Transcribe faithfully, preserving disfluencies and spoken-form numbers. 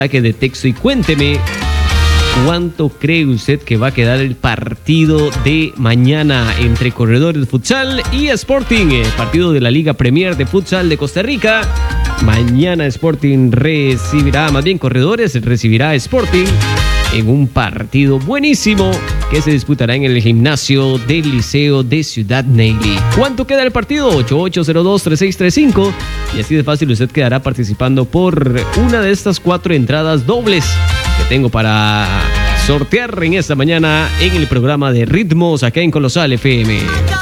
de texto y cuénteme cuánto cree usted que va a quedar el partido de mañana entre Corredores Futsal y Sporting, el partido de la Liga Premier de Futsal de Costa Rica. Mañana Sporting recibirá, más bien Corredores recibirá a Sporting en un partido buenísimo que se disputará en el gimnasio del Liceo de Ciudad Neyli. ¿Cuánto queda el partido? ocho ocho cero dos, tres seis tres cinco, y así de fácil usted quedará participando por una de estas cuatro entradas dobles que tengo para sortear en esta mañana en el programa de Ritmos acá en Colosal F M.